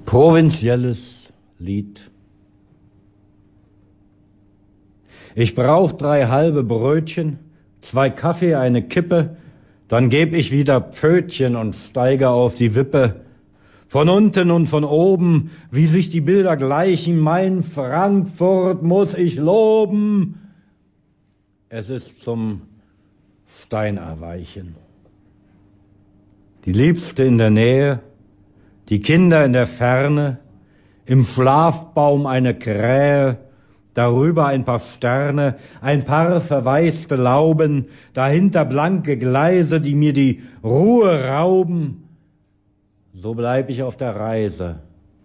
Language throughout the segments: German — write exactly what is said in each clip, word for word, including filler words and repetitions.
Provinzielles Lied. Ich brauch drei halbe Brötchen, zwei Kaffee, eine Kippe, dann geb ich wieder Pfötchen und steige auf die Wippe. Von unten und von oben, wie sich die Bilder gleichen, mein Frankfurt muss ich loben. Es ist zum Stein erweichen. Die Liebste in der Nähe, die Kinder in der Ferne, im Schlafbaum eine Krähe, darüber ein paar Sterne, ein paar verwaiste Lauben, dahinter blanke Gleise, die mir die Ruhe rauben. So bleib ich auf der Reise.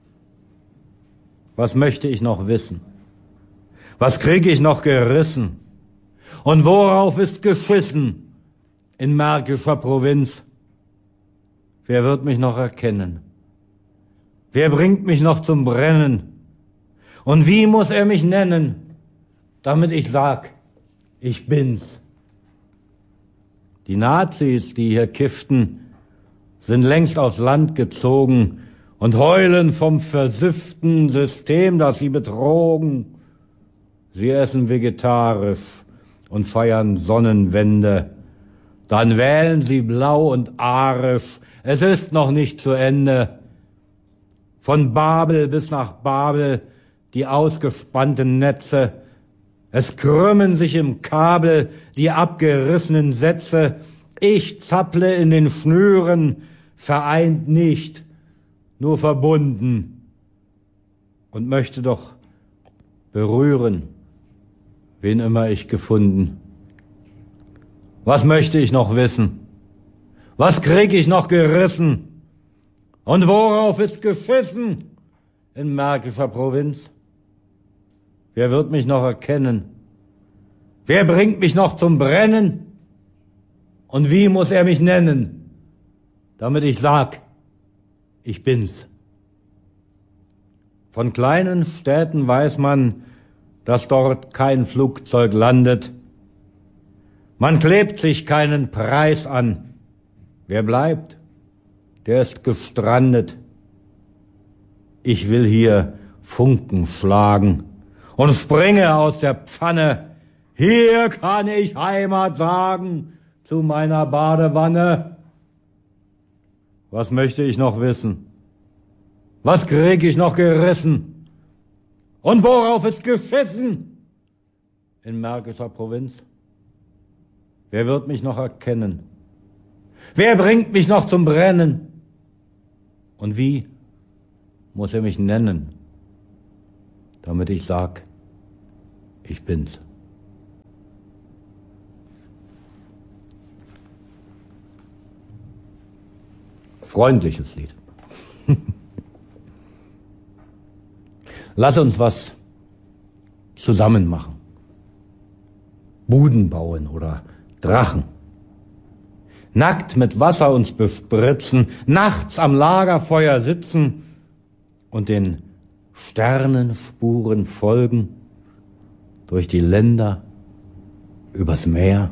Was möchte ich noch wissen? Was krieg ich noch gerissen? Und worauf ist geschissen in märkischer Provinz? Wer wird mich noch erkennen? Wer bringt mich noch zum Brennen? Und wie muss er mich nennen, damit ich sag, ich bin's? Die Nazis, die hier kifften, sind längst aufs Land gezogen und heulen vom versifften System, das sie betrogen. Sie essen vegetarisch und feiern Sonnenwende. Dann wählen sie blau und arisch. Es ist noch nicht zu Ende. Von Babel bis nach Babel die ausgespannten Netze. Es krümmen sich im Kabel die abgerissenen Sätze. Ich zapple in den Schnüren, vereint nicht, nur verbunden. Und möchte doch berühren, wen immer ich gefunden. Was möchte ich noch wissen? Was krieg ich noch gerissen? Und worauf ist geschissen in märkischer Provinz? Wer wird mich noch erkennen? Wer bringt mich noch zum Brennen? Und wie muss er mich nennen, damit ich sag, ich bin's? Von kleinen Städten weiß man, dass dort kein Flugzeug landet. Man klebt sich keinen Preis an. Wer bleibt, der ist gestrandet. Ich will hier Funken schlagen und springe aus der Pfanne. Hier kann ich Heimat sagen zu meiner Badewanne. Was möchte ich noch wissen? Was krieg ich noch gerissen? Und worauf ist geschissen in märkischer Provinz? Wer wird mich noch erkennen? Wer bringt mich noch zum Brennen? Und wie muss er mich nennen, damit ich sag, ich bin's? Freundliches Lied. Lass uns was zusammen machen. Buden bauen oder Drachen. Nackt mit Wasser uns bespritzen, nachts am Lagerfeuer sitzen und den Sternenspuren folgen, durch die Länder, übers Meer.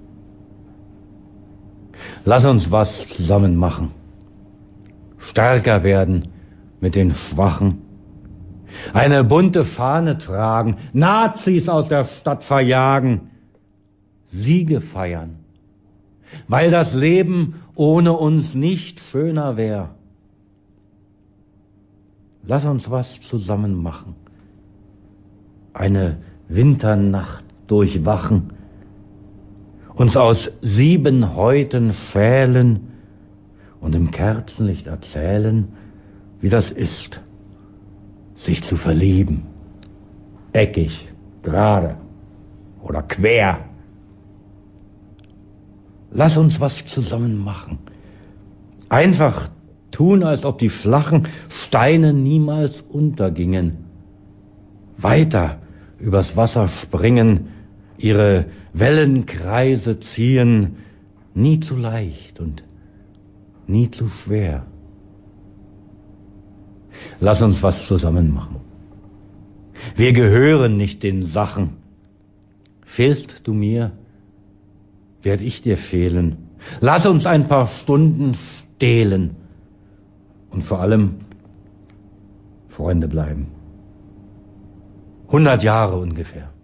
Lass uns was zusammen machen. Stärker werden mit den Schwachen. Eine bunte Fahne tragen, Nazis aus der Stadt verjagen, Siege feiern, weil das Leben ohne uns nicht schöner wär. Lass uns was zusammen machen. Eine Winternacht durchwachen, uns aus sieben Häuten schälen und im Kerzenlicht erzählen, wie das ist, sich zu verlieben. Eckig, gerade oder quer. Lass uns was zusammen machen. Einfach tun, als ob die flachen Steine niemals untergingen. Weiter übers Wasser springen, ihre Wellenkreise ziehen, nie zu leicht und nie zu schwer. Lass uns was zusammen machen. Wir gehören nicht den Sachen. Fehlst du mir, werd ich dir fehlen. Lass uns ein paar Stunden stehlen. Und vor allem, Freunde bleiben. Hundert Jahre ungefähr.